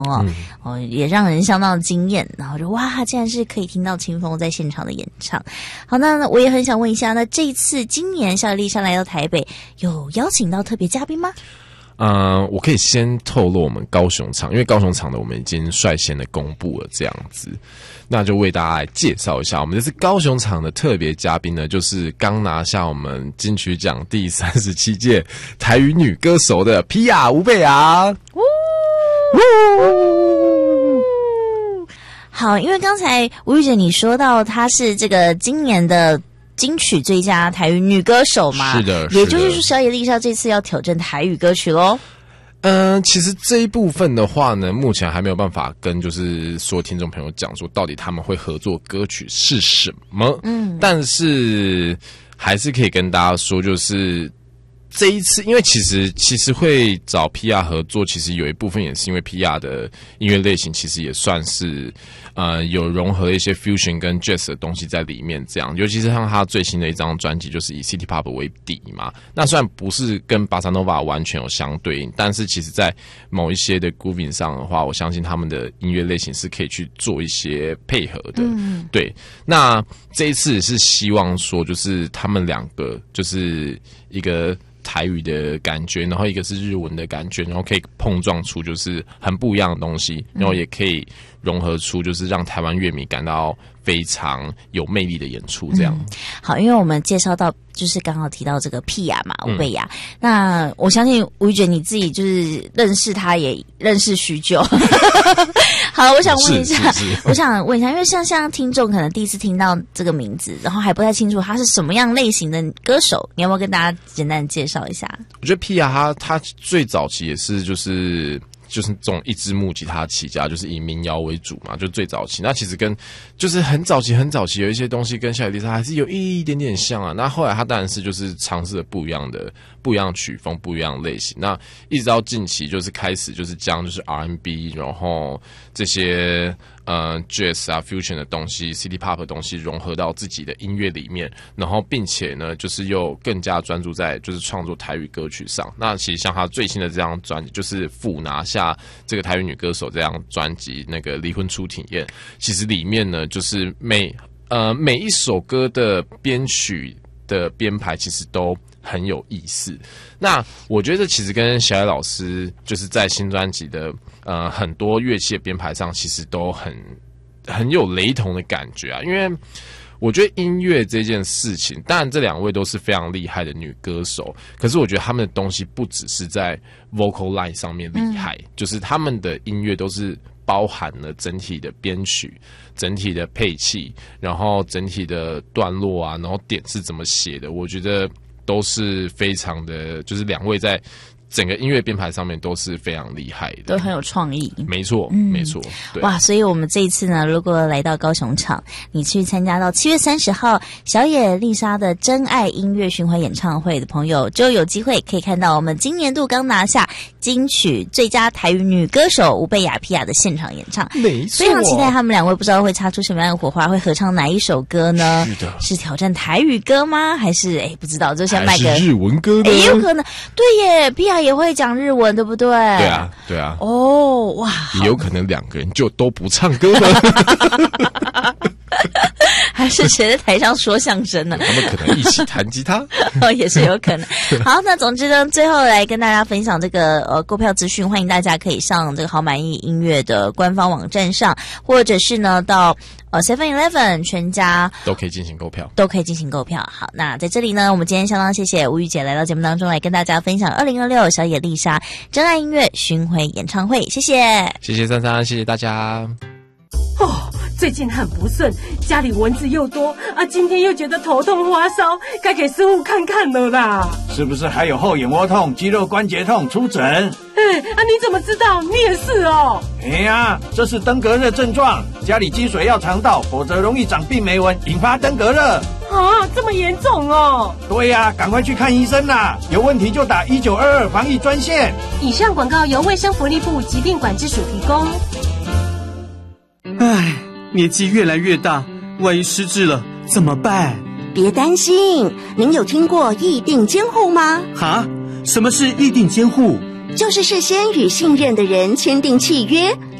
也让人相当的惊艳。然后就哇，竟然是可以听到青峰在现场的演唱。好，那我也很想问一下，那这一次今年小野丽莎来到台北，有邀请到特别嘉宾吗？ 我可以先透露我们高雄场，因为高雄场的我们已经率先的公布了这样子，那就为大家来介绍一下，我们这次高雄场的特别嘉宾呢，就是刚拿下我们金曲奖第37届台语女歌手的Pia吴蓓雅。 好，因为刚才吴玉姐你说到她是这个今年的金曲最佳台语女歌手嘛， 是的， 也就是说小野丽莎这次要挑战台语歌曲咯。 其实这一部分的话呢，目前还没有办法跟就是所有听众朋友讲说到底他们会合作歌曲是什么，但是还是可以跟大家说，就是这一次，因为其实会找 Pia 合作，其实有一部分也是因为 Pia 的音乐类型其实也算是有融合一些 fusion 跟 jazz 的东西在里面，这样，尤其是像他最新的一张专辑就是以 City Pop 为底嘛，那虽然不是跟 Bossa Nova 完全有相对应，但是其实在某一些的 grooving 上的话，我相信他们的音乐类型是可以去做一些配合的。对，那这一次是希望说就是他们两个就是一个台语的感觉，然后一个是日文的感觉，然后可以碰撞出就是很不一样的东西，然后也可以融合出就是让台湾乐迷感到非常有魅力的演出这样。 好，因为我们介绍到就是刚好提到这个Pia嘛，吴蓓雅，那我相信吴玉姐你自己就是认识她也认识许久。好，我想问一下，因为像听众可能第一次听到这个名字，然后还不太清楚他是什么样类型的歌手，你要不要跟大家简单介绍一下？ 我觉得Pia他最早期也是就是这种一支木吉他起家，就是以民谣为主嘛，就最早期。那其实跟就是很早期有一些东西跟小野丽莎还是有一点点像啊。那后来他当然是就是尝试了不一样的曲风、不一样的类型。那一直到近期就是开始就是将就是 R&B， 然后这些jazz 啊 fusion 的东西 City Pop 的东西融合到自己的音乐里面，然后并且呢就是又更加专注在就是创作台语歌曲上。那其实像他最新的这张专辑就是复拿下这个台语女歌手这张专辑那个离婚初体验，其实里面呢就是每一首歌的编曲的编排其实都很有意思。那我觉得其实跟小野老师就是在新专辑的很多乐器的编排上其实都很有雷同的感觉啊。因为我觉得音乐这件事情，当然这两位都是非常厉害的女歌手，可是我觉得他们的东西不只是在 vocal line 上面厉害，就是他们的音乐都是包含了整体的编曲、整体的配器，然后整体的段落啊，然后点是怎么写的，我觉得都是非常的，就是两位在整个音乐编排上面都是非常厉害的， 都很有创意。 没错，没错。 哇，所以我们这一次呢，如果来到高雄场，你去参加到7月30号小野丽莎的真爱音乐巡回演唱会的朋友，就有机会可以看到我们今年度刚拿下金曲最佳台语女歌手吴蓓雅Pia的现场演唱。 没错， 非常期待他们两位，不知道会擦出什么样的火花，会合唱哪一首歌呢？ 是的， 是挑战台语歌吗？还是不知道，就先卖个还是日文歌呢？ 也有可能。对耶，Pia也会讲日文，对不对？ 对啊。 哦，哇， 也有可能两个人就都不唱歌了。 还是谁在台上说相声呢？ 他们可能一起弹吉他。 也是有可能。好，那总之呢，最后来跟大家分享这个购票资讯，欢迎大家可以上这个好满意音乐的官方网站上，或者是呢到7-Eleven 全家都可以进行购票， 好，那在这里呢，我们今天相当谢谢吴玉姐来到节目当中来跟大家分享2026小野丽莎真爱音乐巡回演唱会，谢谢珊珊，谢谢大家。 最近很不顺，家里蚊子又多啊，今天又觉得头痛发烧，该给师傅看看了啦。 是不是还有后眼窝痛、肌肉关节痛？出诊。 你怎么知道？你也是哦。 这是登革热症状，家里积水要肠道，否则容易长病媒蚊，引发登革热。 这么严重哦？ 对呀，赶快去看医生啦！有问题就打1922防疫专线。 以上广告由卫生福利部疾病管制署提供。 年纪越来越大，万一失智了怎么办？ 别担心，您有听过意定监护吗？ 什么是意定监护？ 就是事先与信任的人签订契约，